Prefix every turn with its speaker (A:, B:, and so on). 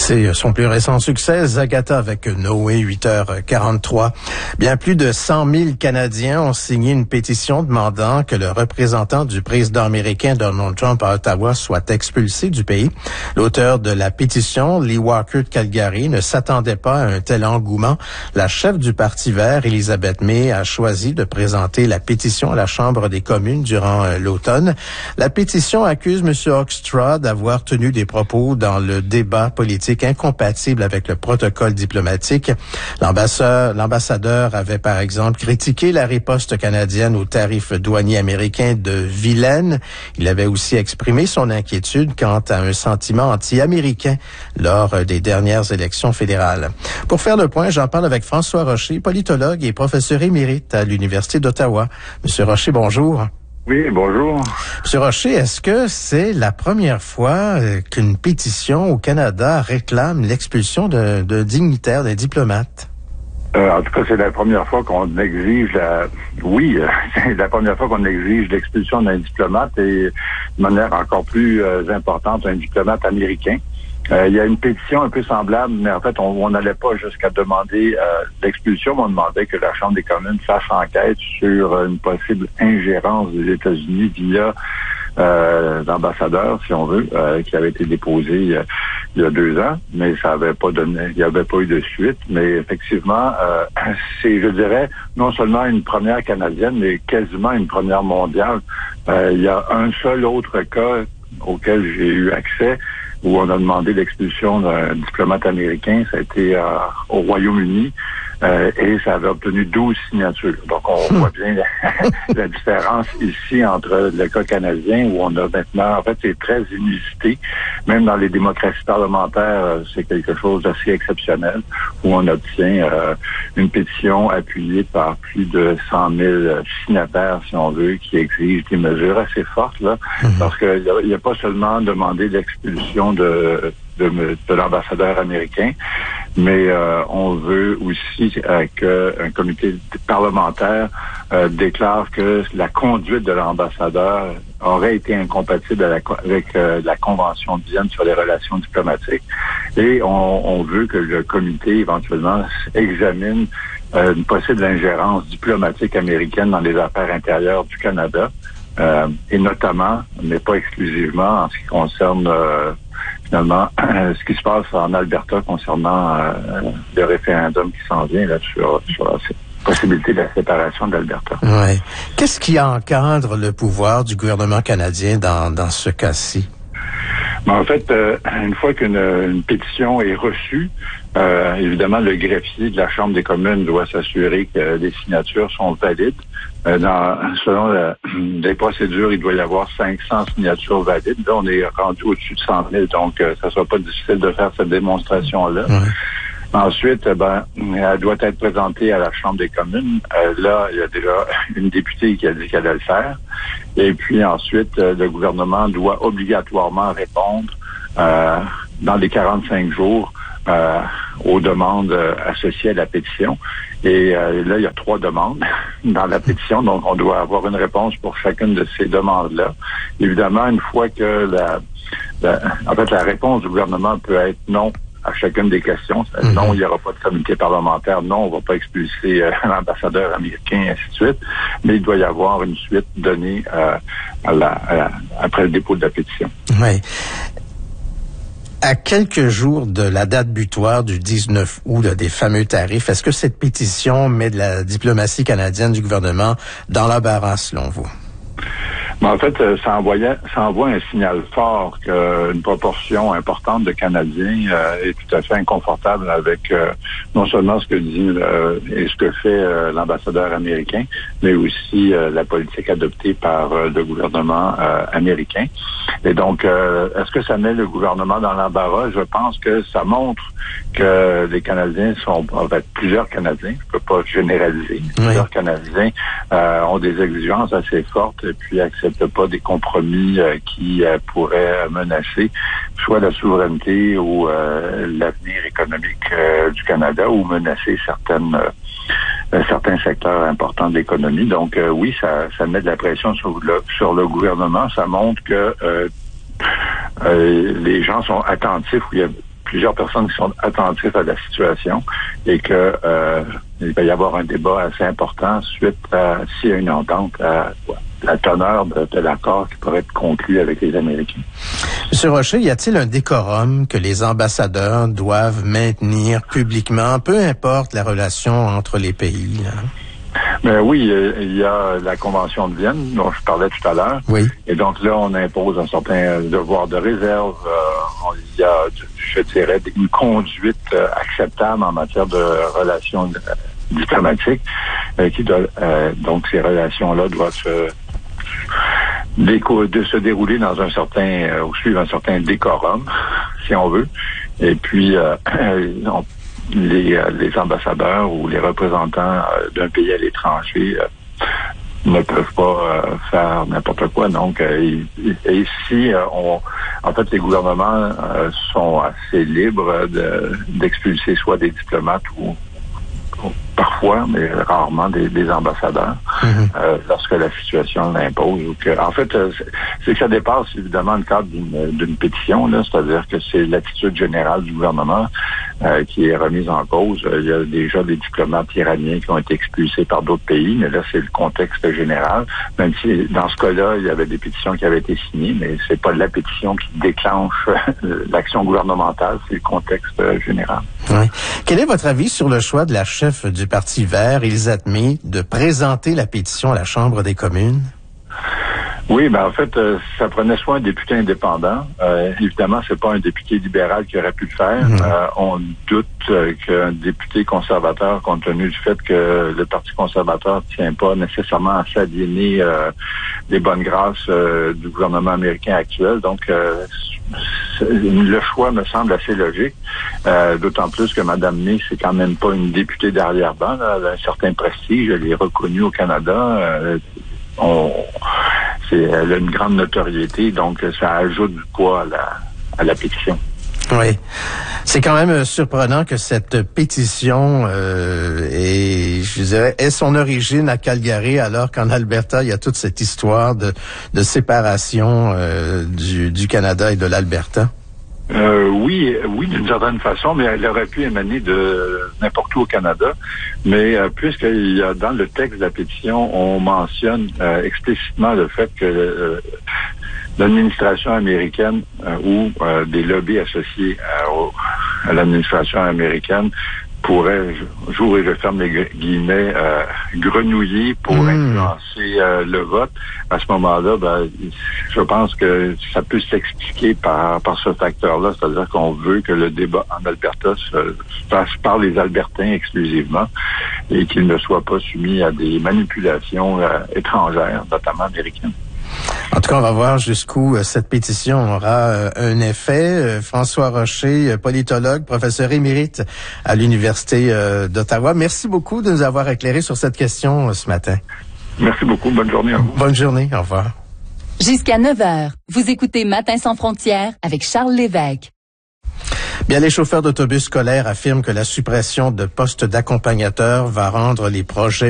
A: C'est son plus récent succès, Zagata avec Noé, 8h43. Bien plus de 100 000 Canadiens ont signé une pétition demandant que le représentant du président américain Donald Trump à Ottawa soit expulsé du pays. L'auteur de la pétition, Lee Walker de Calgary, ne s'attendait pas à un tel engouement. La chef du Parti vert, Elizabeth May, a choisi de présenter la pétition à la Chambre des communes durant l'automne. La pétition accuse M. Hoekstra d'avoir tenu des propos dans le débat politique incompatible avec le protocole diplomatique. L'ambassadeur avait par exemple critiqué la riposte canadienne aux tarifs douaniers américains de vilaine. Il avait aussi exprimé son inquiétude quant à un sentiment anti-américain lors des dernières élections fédérales. Pour faire le point, j'en parle avec François Rocher, politologue et professeur émérite à l'Université d'Ottawa. Monsieur Rocher, bonjour.
B: Oui, bonjour.
A: Monsieur Rocher, est-ce que c'est la première fois qu'une pétition au Canada réclame l'expulsion d'un dignitaire, d'un diplomate?
B: En tout cas, c'est la première fois qu'on exige c'est la première fois qu'on exige l'expulsion d'un diplomate et de manière encore plus importante, un diplomate américain. Il y a une pétition un peu semblable, mais en fait, on n'allait pas jusqu'à demander l'expulsion, mais on demandait que la Chambre des communes fasse enquête sur une possible ingérence des États-Unis via l'ambassadeur, si on veut, qui avait été déposé il y a 2 ans, mais ça avait pas donné, il n'y avait pas eu de suite. Mais effectivement, c'est, je dirais, non seulement une première canadienne, mais quasiment une première mondiale. Il y a un seul autre cas auquel j'ai eu accès, où on a demandé l'expulsion d'un diplomate américain. Ça a été au Royaume-Uni et ça avait obtenu 12 signatures. Donc, on voit bien la différence ici entre le cas canadien où on a maintenant, en fait, c'est très inusité. Même dans les démocraties parlementaires, c'est quelque chose d'assez exceptionnel où on obtient une pétition appuyée par plus de 100 000 signataires, si on veut, qui exigent des mesures assez fortes, là, parce qu'il n'y a pas seulement demandé l'expulsion de l'ambassadeur américain, mais on veut aussi qu'un comité parlementaire déclare que la conduite de l'ambassadeur aurait été incompatible avec la Convention de Vienne sur les relations diplomatiques. Et on veut que le comité éventuellement examine une possible ingérence diplomatique américaine dans les affaires intérieures du Canada, et notamment, mais pas exclusivement, en ce qui concerne finalement ce qui se passe en Alberta concernant le référendum qui s'en vient là sur la possibilité de la séparation de l'Alberta.
A: Ouais. Qu'est-ce qui encadre le pouvoir du gouvernement canadien dans ce cas-ci?
B: Ben, en fait, une fois qu'une pétition est reçue, évidemment, le greffier de la Chambre des communes doit s'assurer que les signatures sont valides. Selon les procédures, il doit y avoir 500 signatures valides. Là, on est rendu au-dessus de 100 000, donc ça sera pas difficile de faire cette démonstration-là. Ouais. Ensuite, elle doit être présentée à la Chambre des communes. Là, il y a déjà une députée qui a dit qu'elle allait le faire. Et puis ensuite, le gouvernement doit obligatoirement répondre dans les 45 jours aux demandes associées à la pétition. Et là, il y a 3 demandes dans la pétition, donc on doit avoir une réponse pour chacune de ces demandes-là. Évidemment, une fois que la réponse du gouvernement peut être non à chacune des questions. Non, il n'y aura pas de comité parlementaire. Non, on ne va pas expulser l'ambassadeur américain, et ainsi de suite. Mais il doit y avoir une suite donnée après le dépôt de la pétition.
A: Oui. À quelques jours de la date butoir du 19 août des fameux tarifs, est-ce que cette pétition met de la diplomatie canadienne du gouvernement dans l'embarras, selon vous?
B: Mais en fait, ça envoie un signal fort qu'une proportion importante de Canadiens est tout à fait inconfortable avec non seulement ce que dit et ce que fait l'ambassadeur américain, mais aussi la politique adoptée par le gouvernement américain. Et donc, est-ce que ça met le gouvernement dans l'embarras? Je pense que ça montre que les Canadiens plusieurs Canadiens, je peux pas généraliser, plusieurs Canadiens ont des exigences assez fortes et puis acceptent pas des compromis qui pourraient menacer soit la souveraineté ou l'avenir économique du Canada ou menacer certains secteurs importants de l'économie. Donc oui, ça met de la pression sur le gouvernement. Ça montre que les gens sont attentifs, il y a plusieurs personnes qui sont attentives à la situation et que il va y avoir un débat assez important suite à s'il y a une entente à la teneur de l'accord qui pourrait être conclu avec les Américains.
A: Monsieur Rocher, y a-t-il un décorum que les ambassadeurs doivent maintenir publiquement, peu importe la relation entre les pays, là?
B: Mais oui, il y a la Convention de Vienne, dont je parlais tout à l'heure.
A: Oui.
B: Et donc là, on impose un certain devoir de réserve. Il y a, je dirais, une conduite acceptable en matière de relations diplomatiques. Donc, ces relations-là doivent se dérouler dans un certain, ou suivre un certain décorum, si on veut. Et puis, les ambassadeurs ou les représentants d'un pays à l'étranger ne peuvent pas faire n'importe quoi. Donc, ici, en fait, les gouvernements sont assez libres d'expulser soit des diplomates ou parfois, mais rarement des ambassadeurs, lorsque la situation l'impose. En fait, c'est que ça dépasse évidemment le cadre d'une pétition, là, c'est-à-dire que c'est l'attitude générale du gouvernement qui est remise en cause. Il y a déjà des diplomates iraniens qui ont été expulsés par d'autres pays, mais là, c'est le contexte général. Même si, dans ce cas-là, il y avait des pétitions qui avaient été signées, mais c'est pas la pétition qui déclenche l'action gouvernementale, c'est le contexte général.
A: Oui. Quel est votre avis sur le choix de la chef du Parti vert, Elisabeth May, de présenter la pétition à la Chambre des communes?
B: Oui, en fait, ça prenait soit un député indépendant. Évidemment, c'est pas un député libéral qui aurait pu le faire. On doute qu'un député conservateur, compte tenu du fait que le Parti conservateur ne tient pas nécessairement à s'aliéner des bonnes grâces du gouvernement américain actuel. Donc, le choix me semble assez logique. D'autant plus que Mme May, c'est quand même pas une députée d'arrière-ban. Elle a un certain prestige. Elle est reconnue au Canada. Elle a une grande notoriété, donc ça ajoute du poids à la pétition.
A: Oui. C'est quand même surprenant que cette pétition ait son origine à Calgary, alors qu'en Alberta, il y a toute cette histoire de séparation du Canada et de l'Alberta.
B: Oui, d'une certaine façon, mais elle aurait pu émaner de n'importe où au Canada. Mais puisqu'il y a dans le texte de la pétition, on mentionne explicitement le fait que l'administration américaine ou des lobbies associés à l'administration américaine pourrait, jour et je ferme les guillemets, grenouiller pour influencer le vote. À ce moment-là, je pense que ça peut s'expliquer par ce facteur-là, c'est-à-dire qu'on veut que le débat en Alberta se fasse par les Albertains exclusivement et qu'il ne soit pas soumis à des manipulations étrangères, notamment américaines.
A: En tout cas, on va voir jusqu'où cette pétition aura un effet. François Rocher, politologue, professeur émérite à l'Université d'Ottawa. Merci beaucoup de nous avoir éclairé sur cette question ce matin.
B: Merci beaucoup. Bonne journée à vous.
A: Bonne journée. Au revoir.
C: Jusqu'à 9h, vous écoutez Matin sans frontières avec Charles Lévesque.
A: Bien, les chauffeurs d'autobus scolaires affirment que la suppression de postes d'accompagnateurs va rendre les projets